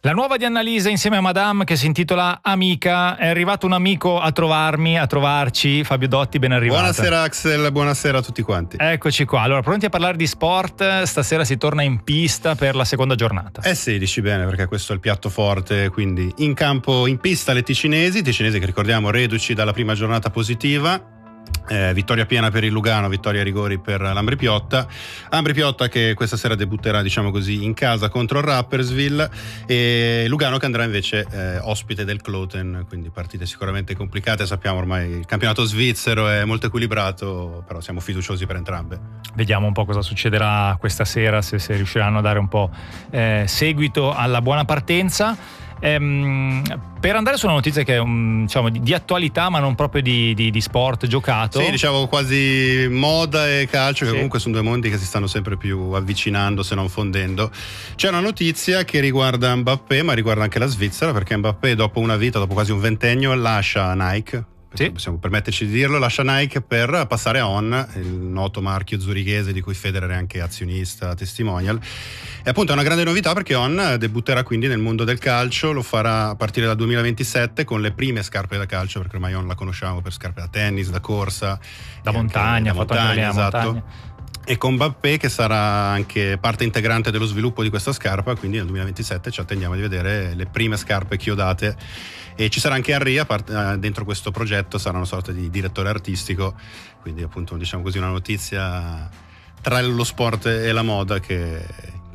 La nuova di Annalisa insieme a Madame, che si intitola Amica. È arrivato un amico a trovarci, Fabio Dotti, ben arrivato. Buonasera Axel, buonasera a tutti quanti. Eccoci qua, allora pronti a parlare di sport? Stasera si torna in pista per la seconda giornata. Sì, dici bene, perché questo è il piatto forte, quindi in campo, in pista le ticinesi che ricordiamo reduci dalla prima giornata positiva. Vittoria piena per il Lugano, vittoria a rigori per l'Ambri Piotta che questa sera debutterà, diciamo così, in casa contro il Rapperswil, e Lugano che andrà invece ospite del Kloten, quindi partite sicuramente complicate. Sappiamo ormai il campionato svizzero è molto equilibrato, però siamo fiduciosi per entrambe. Vediamo un po' cosa succederà questa sera, se riusciranno a dare un po' seguito alla buona partenza. Per andare su una notizia che è diciamo di attualità, ma non proprio di sport giocato. Sì, diciamo quasi moda e calcio, che comunque sono due mondi che si stanno sempre più avvicinando, se non fondendo. C'è una notizia che riguarda Mbappé, ma riguarda anche la Svizzera, perché Mbappé dopo una vita, dopo quasi un ventennio, lascia Nike. Possiamo permetterci di dirlo, lascia Nike per passare a On, il noto marchio zurichese di cui Federer è anche azionista, testimonial. E appunto è una grande novità, perché On debutterà quindi nel mondo del calcio, lo farà a partire dal 2027 con le prime scarpe da calcio, perché ormai On la conosciamo per scarpe da tennis, da corsa, da montagna, esatto. Montagna. E con Mbappé che sarà anche parte integrante dello sviluppo di questa scarpa, quindi nel 2027 ci attendiamo di vedere le prime scarpe chiodate. E ci sarà anche Henry dentro questo progetto, sarà una sorta di direttore artistico, quindi appunto, diciamo così, una notizia tra lo sport e la moda che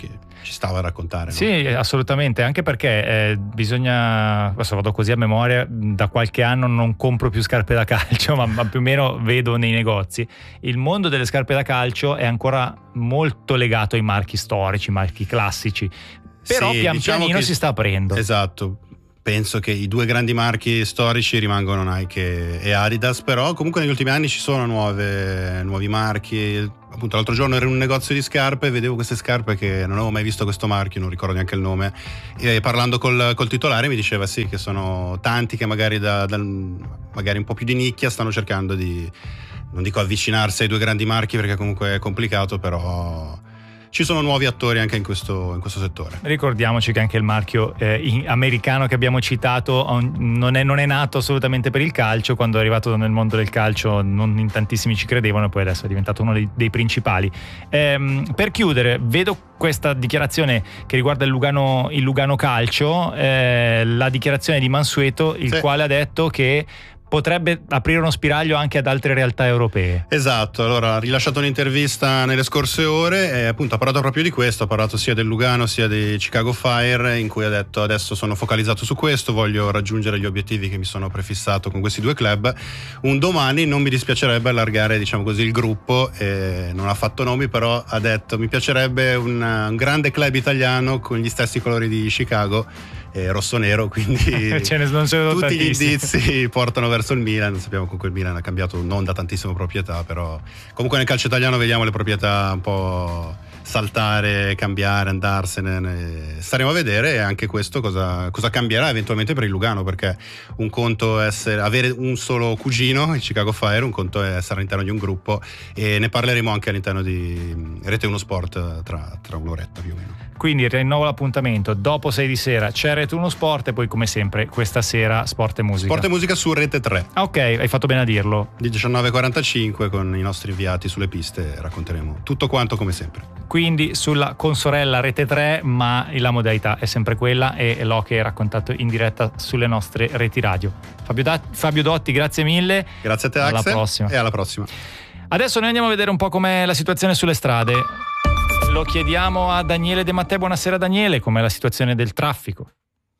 ci stava a raccontare, no? Sì, assolutamente, anche perché bisogna, adesso vado così a memoria, da qualche anno non compro più scarpe da calcio, ma più o meno vedo nei negozi. Il mondo delle scarpe da calcio è ancora molto legato ai marchi storici, marchi classici, però pian pianino si sta aprendo. Esatto. Penso che i due grandi marchi storici rimangono Nike e Adidas, però comunque negli ultimi anni ci sono nuovi marchi. Appunto l'altro giorno ero in un negozio di scarpe e vedevo queste scarpe che non avevo mai visto questo marchio, non ricordo neanche il nome, e parlando col titolare mi diceva che sono tanti che magari magari un po' più di nicchia stanno cercando di, non dico avvicinarsi ai due grandi marchi perché comunque è complicato, però ci sono nuovi attori anche in questo settore. Ricordiamoci che anche il marchio americano che abbiamo citato non è nato assolutamente per il calcio. Quando è arrivato nel mondo del calcio non in tantissimi ci credevano, e poi adesso è diventato uno dei principali. Per chiudere, vedo questa dichiarazione che riguarda il Lugano Calcio, la dichiarazione di Mansueto, il quale ha detto che potrebbe aprire uno spiraglio anche ad altre realtà europee. Esatto, allora ha rilasciato un'intervista nelle scorse ore e appunto ha parlato proprio di questo, ha parlato sia del Lugano sia dei Chicago Fire, in cui ha detto: adesso sono focalizzato su questo, voglio raggiungere gli obiettivi che mi sono prefissato con questi due club, un domani non mi dispiacerebbe allargare, diciamo così, il gruppo, non ha fatto nomi, però ha detto: mi piacerebbe un grande club italiano con gli stessi colori di Chicago, rosso-nero, quindi tutti gli indizi portano verso il Milan. Sappiamo che il Milan ha cambiato non da tantissime proprietà, però comunque nel calcio italiano vediamo le proprietà un po' saltare, cambiare, andarsene, staremo a vedere. E anche questo cosa cambierà eventualmente per il Lugano, perché un conto è avere un solo cugino, il Chicago Fire, un conto è essere all'interno di un gruppo, e ne parleremo anche all'interno di Rete 1 Sport tra un'oretta più o meno. Quindi rinnovo l'appuntamento, dopo 6 di sera c'è Rete 1 Sport, e poi come sempre questa sera Sport e Musica. Sport e Musica su Rete 3. Ok, hai fatto bene a dirlo. Di 19:45 con i nostri inviati sulle piste racconteremo tutto quanto come sempre. Quindi sulla consorella Rete 3, ma la modalità è sempre quella, e l'hockey è raccontato in diretta sulle nostre reti radio. Fabio Dotti, grazie mille. Grazie a te, Axel. Alla prossima. E alla prossima. Adesso noi andiamo a vedere un po' com'è la situazione sulle strade. Lo chiediamo a Daniele De Matteo. Buonasera Daniele, com'è la situazione del traffico?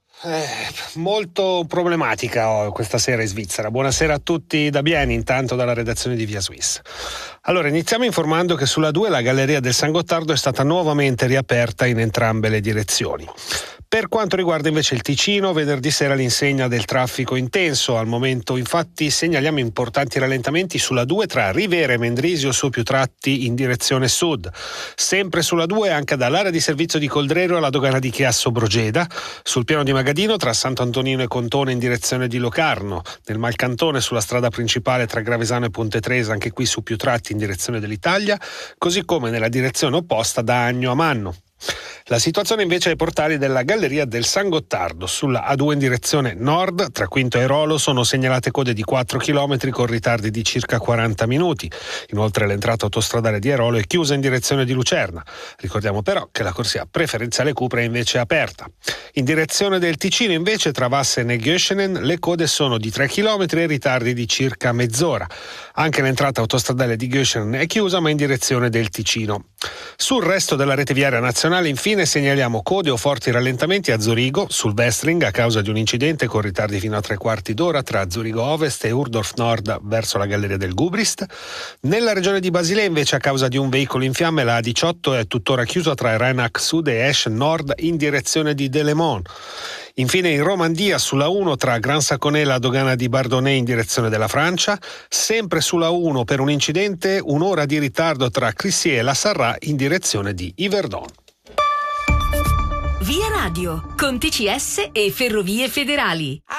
Molto problematica questa sera in Svizzera. Buonasera a tutti da Bieni, intanto dalla redazione di Via Swiss. Allora, iniziamo informando che sulla 2 la galleria del San Gottardo è stata nuovamente riaperta in entrambe le direzioni. Per quanto riguarda invece il Ticino, venerdì sera l'insegna del traffico intenso. Al momento infatti segnaliamo importanti rallentamenti sulla 2 tra Rivera e Mendrisio su più tratti in direzione sud. Sempre sulla 2 anche dall'area di servizio di Coldrero alla dogana di Chiasso Brogeda, sul piano di Magadino tra Sant'Antonino e Contone in direzione di Locarno, nel Malcantone sulla strada principale tra Gravesano e Ponte Tresa, anche qui su più tratti in direzione dell'Italia, così come nella direzione opposta da Agno a Manno. La situazione invece ai portali della Galleria del San Gottardo. Sulla A2 in direzione nord, tra Quinto e Airolo, sono segnalate code di 4 km con ritardi di circa 40 minuti. Inoltre l'entrata autostradale di Airolo è chiusa in direzione di Lucerna. Ricordiamo però che la corsia preferenziale Cupra è invece aperta. In direzione del Ticino invece, tra Vassen e Göschenen, le code sono di 3 km e ritardi di circa mezz'ora. Anche l'entrata autostradale di Göschenen è chiusa, ma in direzione del Ticino. Sul resto della rete viaria nazionale infine segnaliamo code o forti rallentamenti a Zurigo, sul Westring a causa di un incidente con ritardi fino a 3/4 d'ora tra Zurigo Ovest e Urdorf Nord verso la Galleria del Gubrist. Nella regione di Basilea invece, a causa di un veicolo in fiamme, la A18 è tuttora chiusa tra Rheinac Sud e Esch Nord in direzione di Delemont. Infine in Romandia sulla 1 tra Gran Saconnex e la dogana di Bardonnay in direzione della Francia, sempre sulla 1 per un incidente, un'ora di ritardo tra Crissier e la Sarraz in direzione di Yverdon. Via Radio, con TCS e Ferrovie Federali.